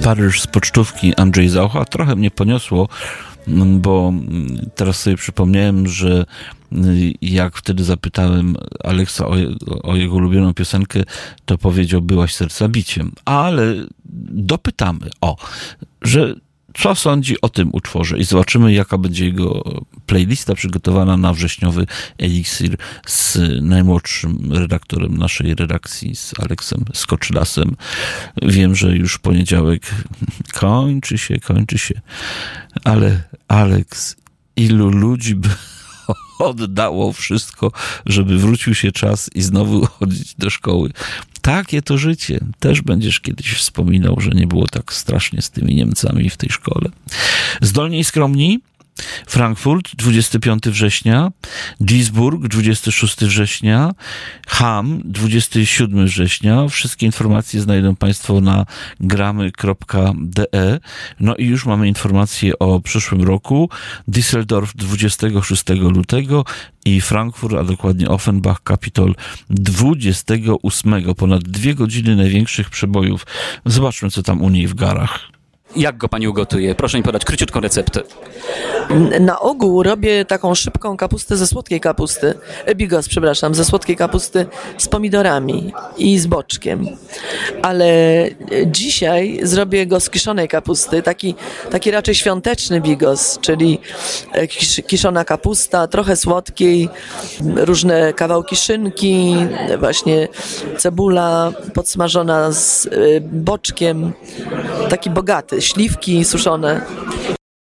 Paryż z pocztówki Andrzej Zaucha. Trochę mnie poniosło, bo teraz sobie przypomniałem, że jak wtedy zapytałem Aleksa o jego ulubioną piosenkę, to powiedział: byłaś serca biciem. Ale dopytamy, że co sądzi o tym utworze i zobaczymy, jaka będzie jego playlista przygotowana na wrześniowy Eliksir z najmłodszym redaktorem naszej redakcji, z Aleksem Skoczylasem. Wiem, że już poniedziałek kończy się, ale Aleks, ilu ludzi by oddało wszystko, żeby wrócił się czas i znowu chodzić do szkoły. Takie to życie. Też będziesz kiedyś wspominał, że nie było tak strasznie z tymi Niemcami w tej szkole. Zdolni i skromni. Frankfurt, 25 września, Duisburg, 26 września, Hamm, 27 września. Wszystkie informacje znajdą Państwo na gramy.de. No i już mamy informacje o przyszłym roku. Düsseldorf 26 lutego i Frankfurt, a dokładnie Offenbach, Kapitol 28. Ponad 2 godziny największych przebojów. Zobaczmy, co tam u niej w garach. Jak go pani ugotuje? Proszę mi podać króciutką receptę. Na ogół robię taką szybką kapustę ze słodkiej kapusty, bigos, przepraszam, ze słodkiej kapusty z pomidorami i z boczkiem. Ale dzisiaj zrobię go z kiszonej kapusty, taki raczej świąteczny bigos, czyli kiszona kapusta, trochę słodkiej, różne kawałki szynki, właśnie cebula podsmażona z boczkiem, taki bogaty, śliwki suszone.